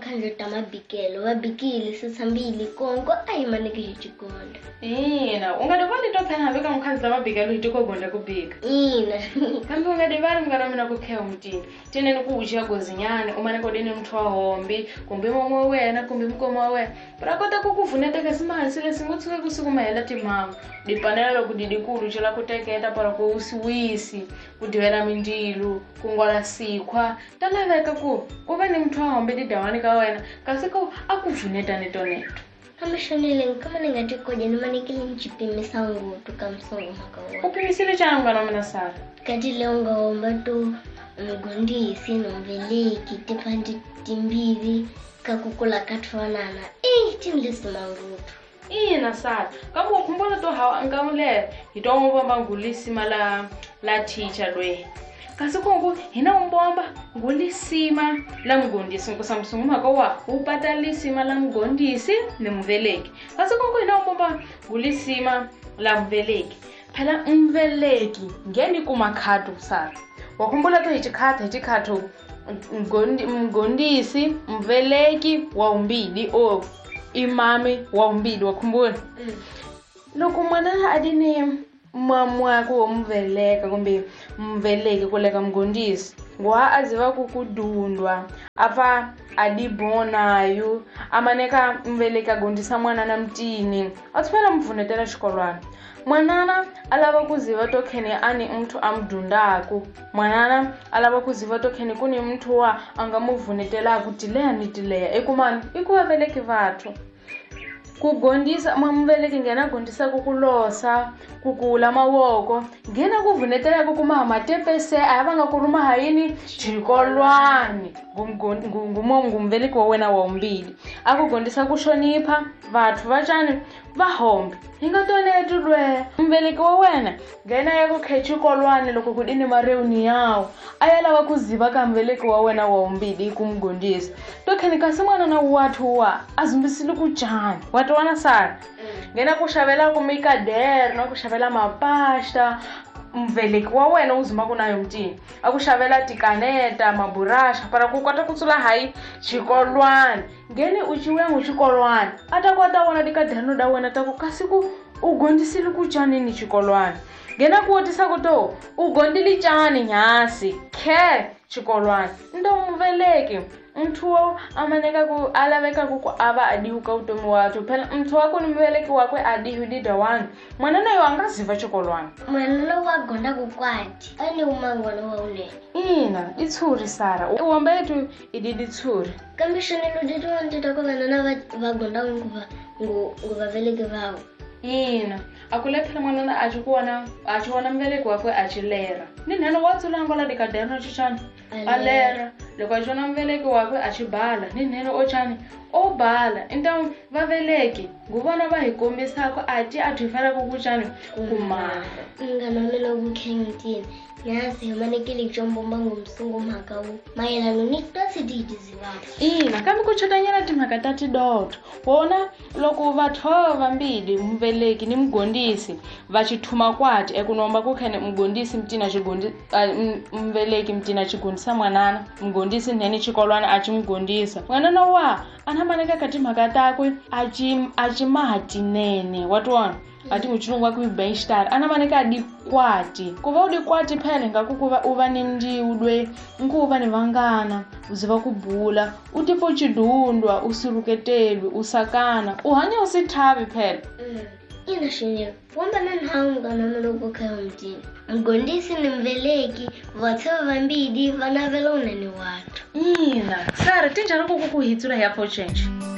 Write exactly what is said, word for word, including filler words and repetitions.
ngaphandle tamabhikelo vabhikile sithambile konko ayimaneke hichikonda ina ungadivali tophena veka mkhandla mabhikelo hitikogonda kubika ina kambe ungadivali mngana mina kukhea umtini teneni kuuchia gozinyane umane kodeni mtu wa hombi kumbe momwe wena kumbe mkomo wa wena prakota kukuvuneta kasimali sile singutsuke kusukumayela timama dipanela kudidikulu chela kuteketa para kwa usiwisi kudivela mindilu kungola sikhwa talaveka ku ube ni mtu wa hombi didawani ka wena kasiko akuvuneta netoneto amashonele kama ningatikoje nimanekile nchipimisa ngutu kamsongo makawa upimisile chana mngana mina sara kati leo ngaomba tu mgondisi nomveleki tipandi timbili kakukula katwanana eh timlisima ngutu ina sara kama ukhumbula to hawa ngamule hitomba ngulisima la la teacher lwe kasi kongo hina umbomba ngulisima la mgondisi ngosamsunguma kwa upatalisima la mgondisi nemveleki kasi kongo hina umbomba ngulisima la mveleki phela mveleki ngeni kumakhatu sara wakhumbula to hichikhatha hichikhatho mgondi mgondisi mveleki wa umbili o imami wa umbili wakhumbula mm. Loko mwana adine mamwa ko mveleka kumbe mveleki kuleka mgondisi ngwa aziva kukudundwa apa adibonayo amaneka mveleka gondisa mwana na mtini atsipela mvunetela xikolwana mwanana alava kuziva tokhene ani mtu amdundako mwanana alava kuziva tokhene kuni mtu wa angamuvunetela kutileya nitileya ekumani ikuva veleki vathu kugondisa mwamveleki ngena gondisa kukulosa kukula mawoko ngena kuvunetela kukuma matepese ayabanga kuruma hayini chikolwani ngumo ngumveleki wa wena wa umbili akugondisa kushonipha vathu vachani vahombi hingatoneti lwe mveleki wa wena ngena yakukhe chikolwani loko kudini mareuni yawo ayalava kuziva ka mveleki wa wena wa umbili kumgondisa tokheni kasi mwana na wathu wa azimbisile kujani watwana sara ngena kushavela kumikadere no kushavela mapasta mveleki wa wena uzima kunayo mtini akushavela tikaneta maburasha para kukwata kutsula hayi chikolwani ngeni uchiwe muchikolwani atakwata wona tikadhano da wena takukasiku ugondisile kujani ni chikolwani ngena kuotisa kuto ugondili chani nyasi khe chikolwani ndo mveleki mtu wao amaneka ku alaveka ku ava adihuka utomi wathu phela mtu wako ni mveleki wakwe adihudida wani mwana nayo angaziva chikolwani mwana wagonda kukwati ani umangwana waune ina itsuri sara uwamba yetu ididi tsuri kambishonelo ditu wantita kwa vanana vagonda nguva nguva veleki vao ina akulephela mwana achikuona achiona mveleki wakwe achilera ninhano watsulangola dikadeno chichani alera loko achona mveleki wakwe achibhala ninheno ochani obhala into vaveleki nguvona va hi kombisako ati athifela kukuchani kumama nganamela kukhengitini yasi manekile kuchombomba ngomsungu mhakawu mayelano nitosidi zivapha ina kambe kuchotanyana timhaka tati doto wona loko vathu vambili mveleki ni mgondisi vachithuma kwati ekunomba kukhene mgondisi mtina chigondi uh, mveleki mtina chigondisa mwanana mgondisi nheni chikolwana achimgondisa mwanana wa anamaneka kati mhaka takwe achim achimahatinene watona ati muchilungu wake Weinstein anamaneka adikwati kuva udikwati phele ngakukuva uva ni ndiudwe nkuva ni vangana uziva kubhula utipo uchidundwa usiruketelwe usakana uhanya usithavi phele mm. ina shinye wamba nanhaunga namalogo kaya mtini mgondisi ni mveleki vathu vambili vanavela unene wathu ina sara tinjani kukukuhitsula yapo change